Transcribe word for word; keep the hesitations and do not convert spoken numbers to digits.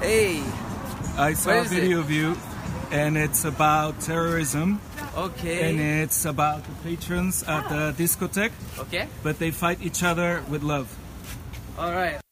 Hey. I saw What a is video it? of you, and it's about terrorism, Okay. and it's about the patrons at the discotheque, Okay. but they fight each other with love. All right.